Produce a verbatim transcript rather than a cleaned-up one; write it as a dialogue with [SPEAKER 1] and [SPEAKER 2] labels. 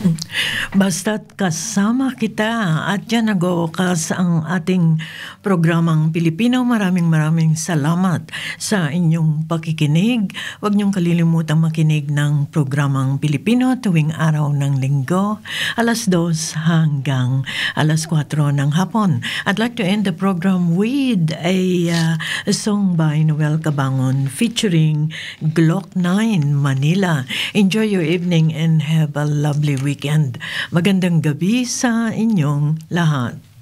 [SPEAKER 1] Basta't kasama kita at yan nag-uukas ang ating programang Pilipino. Maraming maraming salamat sa inyong pakikinig. Huwag niyong kalilimutang makinig ng programang Pilipino tuwing araw ng linggo, alas dos hanggang alas kwatro ng hapon. I'd like to end the program with a, uh, a song by Noel Cabangon featuring Glock nine Manila. Enjoy your evening and have a lovely weekend. Magandang gabi sa inyong lahat.